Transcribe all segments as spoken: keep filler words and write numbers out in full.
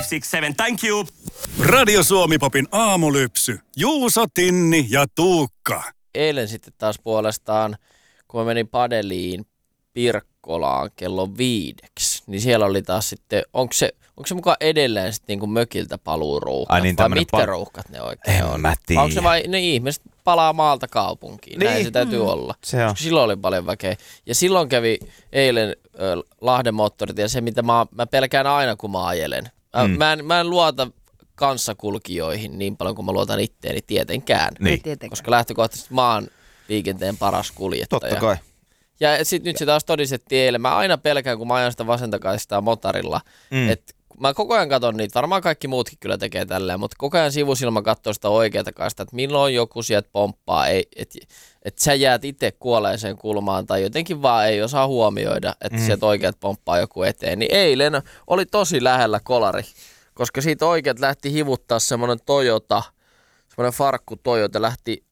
six seven, thank you. Radio Suomi-popin aamulypsy. Juuso, Tinni ja Tuukka. Eilen sitten taas puolestaan, kun mä menin padeliin Pirkkolaan kello viideksi, niin siellä oli taas sitten, onko se, onko se mukaan edelleen sitten niin kuin mökiltä paluuruuhkat? Ai niin, vai mitkä pal- ruuhkat ne oikein en on? mä tiedä. Onko se vai ne ihmiset palaa maalta kaupunkiin? Niin. Näin se täytyy mm. olla. Se on. Koska silloin oli paljon väkeä. Ja silloin kävi eilen äh, Lahden moottoritie se, mitä mä, mä pelkään aina, kun mä ajelen. Mä, mm. mä, en, mä en luota kanssakulkijoihin niin paljon kuin mä luotan itteeni tietenkään. Niin. Koska lähtökohtaisesti mä oon liikenteen paras kuljettaja. Totta kai. Ja sit, nyt se taas todistettiin eilen. Mä aina pelkään, kun mä ajan sitä vasentakaistaa motarilla. Mm. Et mä koko ajan katson niitä, varmaan kaikki muutkin kyllä tekee tälleen, mutta koko ajan sivusilma katsoo sitä oikeata kaistaa, että milloin joku sieltä pomppaa, että et sä jäät itse kuolleeseen kulmaan tai jotenkin vaan ei osaa huomioida, että mm. sieltä oikeat pomppaa joku eteen. Niin eilen oli tosi lähellä kolari, koska siitä oikeat lähti hivuttaa semmoinen Toyota, semmoinen farkku Toyota lähti.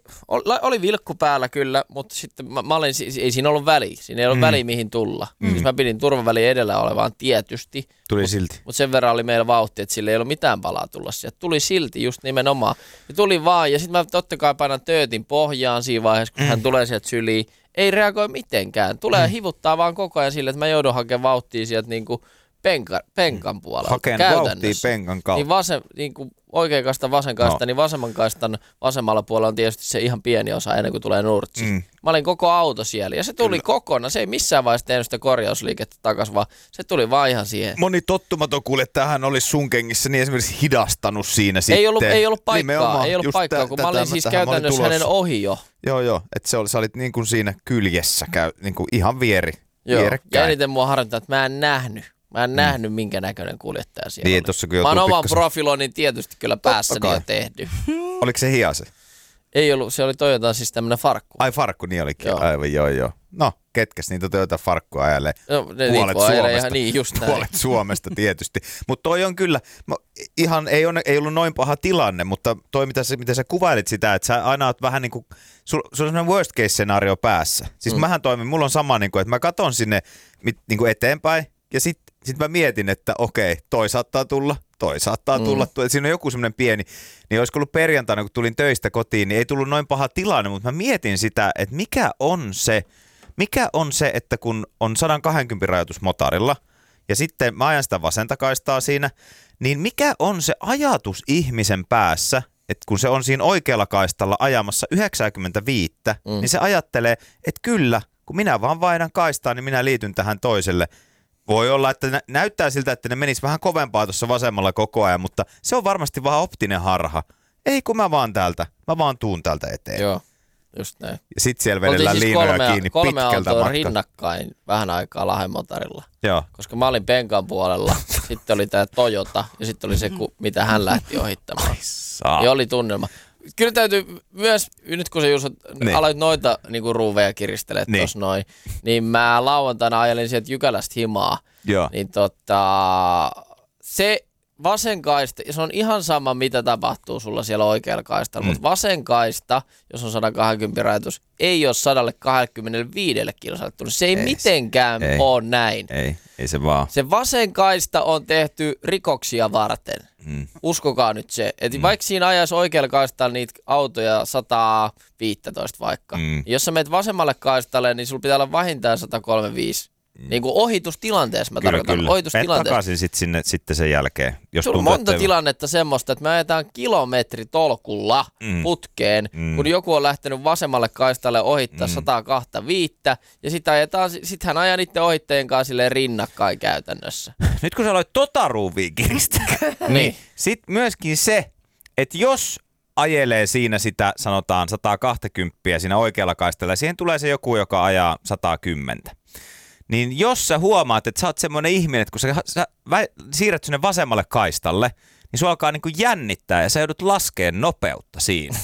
Oli vilkku päällä kyllä, mutta sitten mä, mä olin, ei siinä ollut väliä. Siinä ei ollut mm. väliä mihin tulla. Mm. Siis mä pidin turvaväliin edellä olevaan tietysti. Tuli mut, silti. Mutta sen verran oli meillä vauhti, että sillä ei ollut mitään palaa tulla sieltä. Tuli silti just nimenomaan. Ja tuli vaan, ja sitten mä totta kai painan töötin pohjaan siinä vaiheessa, kun mm. hän tulee sieltä syliin. Ei reagoi mitenkään. Tulee mm. hivuttaa vaan koko ajan sille, että mä joudun hakemaan vauhtia sieltä niinku penka, penkan puolelta. Hakeen vauhtia penkan kautta. Niin, vasem, niin kuin oikean kaistan vasen kaista, no. niin vasemman kaistan vasemmalla puolella on tietysti se ihan pieni osa ennen kuin tulee nurtsi. Mm. Mä olin koko auto siellä ja se tuli Kyllä. kokonaan. Se ei missään vaiheessa tehnyt sitä korjausliikettä takaisin, vaan se tuli vaan ihan siihen. Moni tottumaton kuljettajahan olisi sun kengissä niin esimerkiksi hidastanut siinä sitten. Ei ollut, ei ollut paikkaa, ei ollut paikkaa, kun mä olin siis käytännössä hänen ohi jo. Joo, joo. Että se oli, sä olit niin kuin siinä kyljessä, käy, niin kuin ihan vieri. Joo, ja eniten mua harjoittaa, että mä en nähnyt. Mä en mm. nähnyt, minkä näköinen kuljettaja siellä niin, oli. Mä oon oman pikkasen... profiloinnin tietysti kyllä päässäni jo tehty. Oliko se hiase? Ei ollut, se oli Toyota siis tämmönen farkku. Ai farkku, niin olikin. Joo. Aivan, joo, joo. No, ketkäs niitä Toyota farkkua ajelee? No, ne puolet Suomesta. Ihan niin, just näin. Puolet Suomesta tietysti. Mutta toi on kyllä, ihan ei, on, ei ollut noin paha tilanne, mutta toi mitä sä, mitä sä kuvailit sitä, että sä aina oot vähän niin kuin, sulla on sellainen worst case scenario päässä. Siis mm. mähän toimin, mulla on sama, niin kuin, että mä katon sinne niin kuin eteenpäin ja sit Sitten mä mietin, että okei, toi saattaa tulla, toi saattaa tulla. Mm. Siinä on joku semmoinen pieni, niin olisiko ollut perjantaina, kun tulin töistä kotiin, niin ei tullut noin paha tilanne, mutta mä mietin sitä, että mikä on se, mikä on se, että kun on sata kaksikymmentä rajoitus motarilla, ja sitten mä ajan sitä vasentakaistaa siinä, niin mikä on se ajatus ihmisen päässä, että kun se on siinä oikealla kaistalla ajamassa yhdeksänkymmentäviisi, mm. niin se ajattelee, että kyllä, kun minä vaan vaihdan kaistaa, niin minä liityn tähän toiselle. Voi olla, että näyttää siltä, että ne menis vähän kovempaa tuossa vasemmalla koko ajan, mutta se on varmasti vähän optinen harha. Ei kun mä vaan täältä, mä vaan tuun täältä eteen. Joo, just näin. Ja sit siellä vedellään siis liinoja kolme, kiinni kolme pitkältä autoa matkalta. rinnakkain vähän aikaa Lahden motarilla. Joo. Koska mä olin penkan puolella, sitten oli tää Toyota ja sitten oli se, mitä hän lähti ohittamaan. Ja oli tunnelma. Kyllä täytyy myös, nyt kun sä Juuso niin. aloit noita niinku ruuveja kiristelee niin. tuossa noin, niin mä lauantaina ajelin sieltä Jykälästä himaa. Joo. Niin tota, se vasen kaista, se on ihan sama mitä tapahtuu sulla siellä oikealla kaistalla, mm. mutta vasen kaista, jos on sata kaksikymmentä rajoitus, ei ole sata kaksikymmentäviisi kilsalle tullut. Se ei, ei mitenkään ei. ole näin. Ei, ei se vaan. Se vasen kaista on tehty rikoksia varten. Mm. Uskokaa nyt se, että mm. vaikka siinä ajaisi oikealla kaistalla niitä autoja sata viisitoista vaikka, mm. jos sä menet vasemmalle kaistalle, niin sulla pitää olla vähintään sata kolmekymmentäviisi. Mm. Niin kuin ohitustilanteessa mä kyllä, tarkoitan. Kyllä. Ohitustilanteessa. Mene takaisin sit sinne, sitten sen jälkeen. Jos sulla on monta ettei... tilannetta semmoista, että me ajetaan kilometritolkulla mm. putkeen, mm. kun joku on lähtenyt vasemmalle kaistalle ohittaa mm. sata kaksikymmentäviisi, ja sitten ajetaan, sit hän ajaa niiden ohitteen kanssa silleen rinnakkain käytännössä. Nyt kun sä aloit tota ruuvia kiristää, niin sitten myöskin se, että jos ajelee siinä sitä, sanotaan sata kaksikymmentä siinä oikealla kaistalla, ja siihen tulee se joku, joka ajaa sata kymmenen. Niin jos sä huomaat, että sä oot semmoinen ihminen, että kun sä, sä vä- siirrät sinne vasemmalle kaistalle, niin sua alkaa niinku jännittää ja sä joudut laskemaan nopeutta siinä.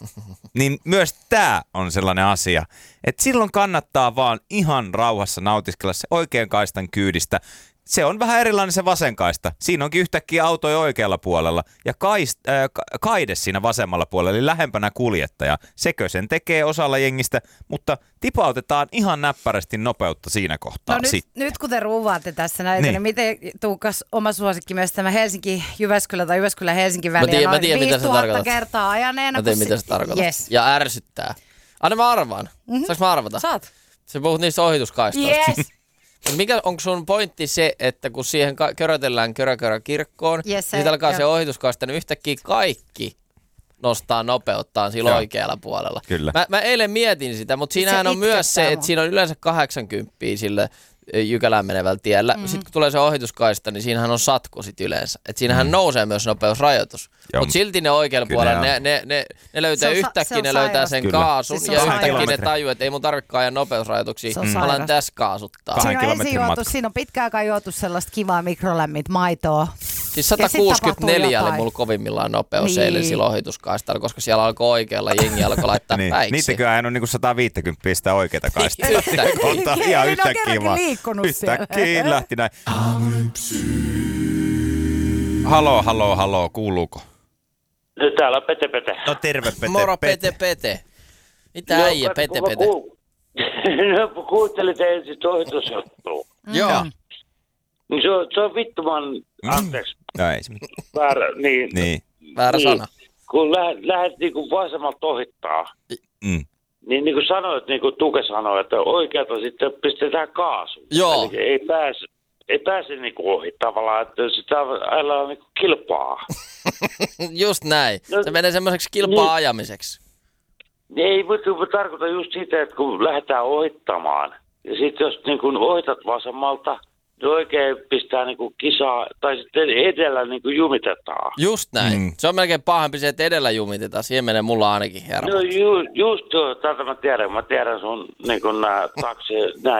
Niin myös tää on sellainen asia, että silloin kannattaa vaan ihan rauhassa nautiskella se oikean kaistan kyydistä. se on vähän erilainen se vasenkaista. Siinä onkin yhtäkkiä autoja oikealla puolella ja kaist, äh, kaide siinä vasemmalla puolella, eli lähempänä kuljettaja. Sekö sen tekee osalla jengistä, mutta tipautetaan ihan näppärästi nopeutta siinä kohtaa. No nyt, nyt kun te ruuvaatte tässä näitä, niin, niin miten Tuukas oma suosikki myös tämä Helsinki-Jyväskylä tai Jyväskylä-Helsinki väliä tiedän, noin tiedän, viisituhatta kertaa ajaneena. Mä tiedän, mitä se tarkoittaa. Yes. Ja ärsyttää. Anna mä arvaan. Mm-hmm. Saanko mä arvata? Saat. Sä puhut niistä ohituskaistoista. Yes. Mikä onko sun pointti se, että kun siihen ka- körötellään körö körö kirkkoon, yes, niin alkaa jo. se ohituskaista, niin yhtäkkiä kaikki nostaa nopeuttaan sillä oikealla puolella. Kyllä. Mä, mä eilen mietin sitä, mutta siinähän on myös se, että siinä on yleensä kahdeksankymmentä sille Jykälään menevällä tiellä. Mm-hmm. Sitten kun tulee se ohituskaista, niin siinähän on satko sit yleensä. Että siinähän mm. nousee myös nopeusrajoitus. Mutta silti ne oikealla kyllä puolella, ne, ne, ne, ne löytää yhtäkkiä, ne löytää sen kyllä. kaasun. Siis ja yhtäkkiä ne tajuu, että ei mun tarvikaan ajaa nopeusrajoituksia. Mä alan tässä kaasuttaa. Siinä on ensin juotu, siinä on pitkään aikaa juotu sellaista kivaa mikrolämmit maitoa. Siis sata kuusikymmentäneljä oli mulla kovimmillaan nopeus niin. eilen sillä ohituskaistalla, koska siellä alkoi oikealla, jengi alkoi laittaa niin. päiksi. Niitäkö hän on niinku sata viisikymmentä sitä oikeata kaistaa. Yhtäkkiä. Ihan yhtäkkiä vaan. Yhtäkkiä lähti näin. Haloo, haloo, haloo, kuuluuko? Nyt täällä on Pete Pete. No terve Pete. Moro Pete Pete. Mitä no, äijä Pete Pete? Ku... no, kuuntelit ensin ohitushottua. Mm. Joo. Se on, se on vittuman, anteeksi. No ei se mitään. Väärä, niin. niin. Väärä niin. sana. Kun lähdet, lähdet niin kuin vasemmalta ohittaa, mm. niin niin kuin sanoit, niin kuin Tuke sanoi, että oikealta sitten pistetään kaasu. Joo. Eli ei pääse, ei pääse niin kuin ohi tavallaan, että sitä ajellaan niin kuin kilpaa. Just näin. No, se menee semmoiseksi kilpaa-ajamiseksi. Niin, ei, mutta tarkoita just sitä, että kun lähdetään ohittamaan, ja sitten jos niin kuin ohitat vasemmalta, niin oikein pistää niinku kisaa, tai sitten edellä niinku jumitetaan. Just näin. Mm. Se on melkein pahempi se, että edellä jumitetaan. Siihen menee mulla ainakin hermo. No ju, just joo, tätä mä tiedän. Mä tiedän sun niinku nää taksi, nää